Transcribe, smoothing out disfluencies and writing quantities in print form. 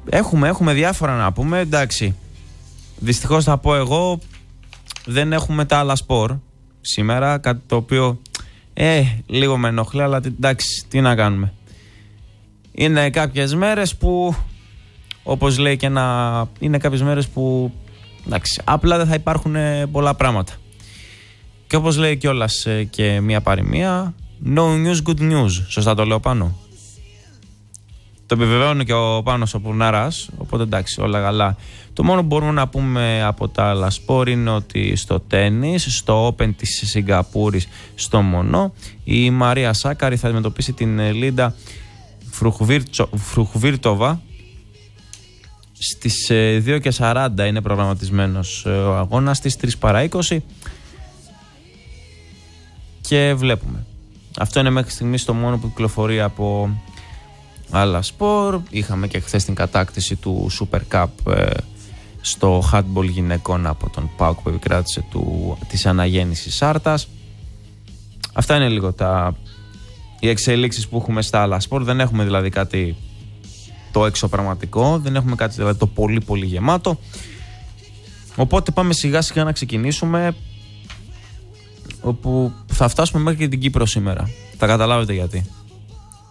Έχουμε διάφορα να πούμε. Εντάξει, δυστυχώς θα πω εγώ, δεν έχουμε τα άλλα σπορ σήμερα, κάτι το οποίο λίγο με ενοχλεί, αλλά εντάξει, τι να κάνουμε. Είναι κάποιες μέρες που, όπως λέει και είναι κάποιες μέρες που, εντάξει, απλά δεν θα υπάρχουν πολλά πράγματα. Και όπως λέει κιόλας και μία παροιμία, no news, good news. Σωστά το λέω πάνω? Το επιβεβαιώνει και ο Πάνος ο Πουρνάρας, οπότε εντάξει, όλα καλά. Το μόνο που μπορούμε να πούμε από τα άλλα σπορ είναι ότι στο τένις, στο Open της Σιγκαπούρης, στο Μονό, η Μαρία Σάκαρη θα αντιμετωπίσει την Λίντα Φρουχβίρτοβα. Στις 2:40 είναι προγραμματισμένος ο αγώνας, στις 3 παρά 20. Και βλέπουμε. Αυτό είναι μέχρι στιγμής το μόνο που κυκλοφορεί από άλλα σπορ. Είχαμε και χθες την κατάκτηση του Super Cup στο handball γυναικών από τον ΠΑΟΚ που επικράτησε της αναγέννησης Σάρτας. Αυτά είναι λίγο οι εξελίξεις που έχουμε στα άλλα σπορ. Δεν έχουμε δηλαδή κάτι το εξωπραγματικό, δεν έχουμε κάτι δηλαδή το πολύ πολύ γεμάτο. Οπότε πάμε σιγά σιγά να ξεκινήσουμε, όπου θα φτάσουμε μέχρι και την Κύπρο σήμερα. Θα καταλάβετε γιατί.